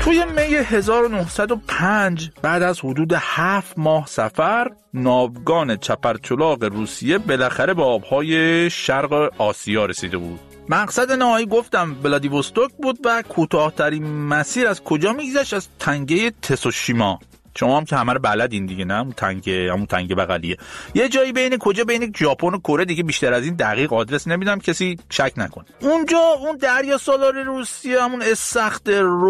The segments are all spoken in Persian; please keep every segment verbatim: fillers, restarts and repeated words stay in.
توی می هزار و نهصد و پنج بعد از حدود هفت ماه سفر، ناوگان چپرچلاق روسیه بالاخره به آبهای شرق آسیا رسیده بود. مقصد نهایی گفتم ولادیوستوک بود و کوتاه‌ترین مسیر از کجا میگذشت؟ از تنگه تسوشیما. شما هم که همه رو بلدین دیگه، نه؟ اون تنگه، همون تنگه بغلیه. یه جایی بین کجا بین ژاپن و کره دیگه، بیشتر از این دقیق آدرس نمیدم کسی شک نکنه. اونجا اون دریا سالار روسیه، همون استخر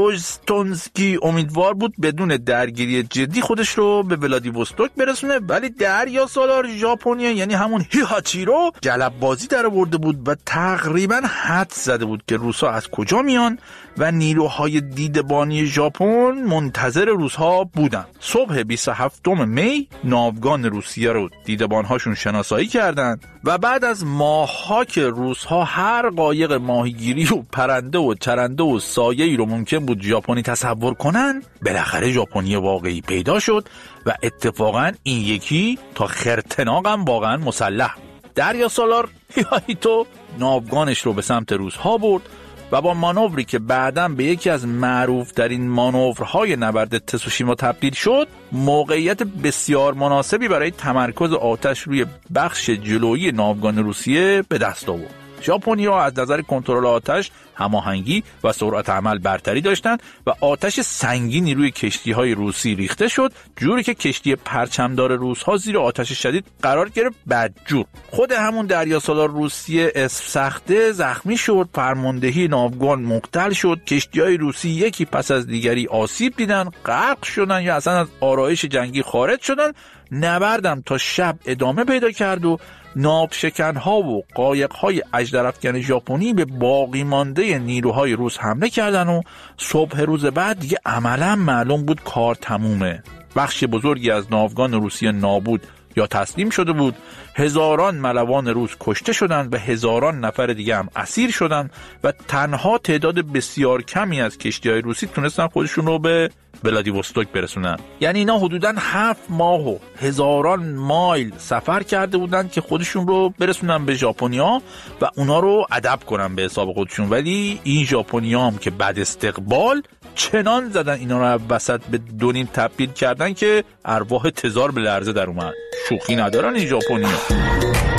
روژتونسکی، امیدوار بود بدون درگیری جدی خودش رو به ولادیوستوک برسونه، ولی دریا سالار ژاپنیا یعنی همون هیهاچیرو جلب بازی در آورده بود و تقریبا حد زده بود که روسا از کجا میان و نیروهای دیدبانی ژاپن منتظر روس‌ها بودن. صبح بیست و هفتم می ناوگان روسیه رو دیدبان‌هاشون شناسایی کردند و بعد از ماه‌ها که روس‌ها هر قایق ماهیگیری و پرنده و چرنده و سایه‌ای رو ممکن بود ژاپنی تصور کنن، بالاخره ژاپنی واقعی پیدا شد و اتفاقا این یکی تا خرطناقم واقعا مسلح. دریا سالار هیهایتو ناوگانش رو به سمت روس‌ها برد و با مانوری که بعداً به یکی از معروف‌ترین مانورهای نبرد تسوشیما تبدیل شد، موقعیت بسیار مناسبی برای تمرکز آتش روی بخش جلویی ناوگان روسیه به دست آورد. ژاپنی‌ها از نظر کنترل آتش، هماهنگی و سرعت عمل برتری داشتند و آتش سنگینی روی کشتی‌های روسی ریخته شد، جوری که کشتی پرچمدار روس‌ها زیر آتش شدید قرار گرفت. بدجور خود همون دریا سالار روسیه اسم سخته زخمی شد، فرماندهی ناوگان مختل شد، کشتی‌های روسی یکی پس از دیگری آسیب دیدن، غرق شدن یا اصلا از آرایش جنگی خارج شدن. نبردم تا شب ادامه پیدا کرد و ناوشکن‌ها و قایق‌های اژدرافکن ژاپنی به باقی مانده نیروهای روس حمله کردن و صبح روز بعد دیگه عملاً معلوم بود کار تمومه. بخش بزرگی از ناوگان روسیه نابود یا تسلیم شده بود، هزاران ملوان روس کشته شدند و هزاران نفر دیگه هم اسیر شدند و تنها تعداد بسیار کمی از کشتی‌های روسی تونستن خودشون رو به ولادیوستوک برسونن. یعنی اینا حدوداً هفت ماه و هزاران مایل سفر کرده بودن که خودشون رو برسونن به ژاپنیا و اونا رو ادب کنن به حساب خودشون، ولی این ژاپنیا هم که بعد استقبال چنان زدن اینا رو وسط به دونیم تبدیل کردن که ارواح تزار به لرزه در اومد. شوخی ندارن این ژاپنیا.